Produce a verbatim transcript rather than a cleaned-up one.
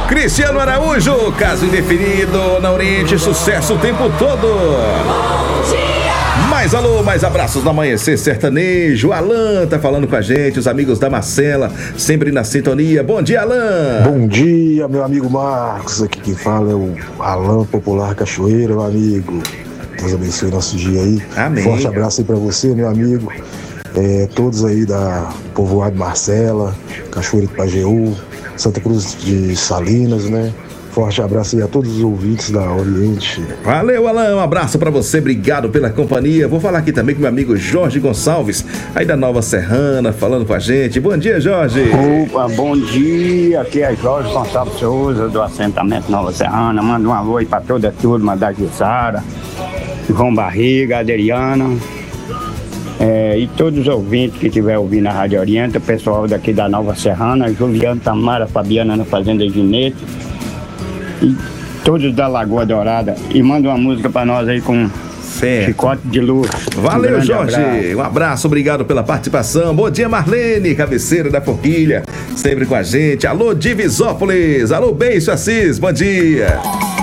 Cristiano Araújo, caso indefinido na Oriente, sucesso o tempo todo. Mais alô, mais abraços no Amanhecer Sertanejo. Alan tá falando com a gente, os amigos da Marcela, sempre na sintonia. Bom dia, Alan. Bom dia, meu amigo Marcos. Aqui quem fala é o Alan Popular Cachoeira, meu amigo. Deus abençoe nosso dia aí. Amém. Forte abraço aí pra você, meu amigo. É, todos aí da Povoado Marcela, Cachoeira de Pajeú, Santa Cruz de Salinas, né? Forte abraço aí a todos os ouvintes da Oriente. Valeu, Alan, um abraço pra você, obrigado pela companhia. Vou falar aqui também com meu amigo Jorge Gonçalves, aí da Nova Serrana, falando com a gente. Bom dia, Jorge. Opa, bom dia, aqui é Jorge Gonçalves Souza, do assentamento Nova Serrana. Manda um alô aí pra toda a turma da Jussara, João Barriga, Adriana, é, e todos os ouvintes que estiver ouvindo a Rádio Oriente, o pessoal daqui da Nova Serrana, Juliano, Tamara, Fabiana na Fazenda Ginete, e todos da Lagoa Dourada. E manda uma música pra nós aí com Certo. Chicote de Luz. Valeu, um Jorge. abraço. Um abraço, obrigado pela participação. Bom dia, Marlene, cabeceira da Forquilha, sempre com a gente. Alô, Divisópolis. Alô, Beijo Assis, bom dia.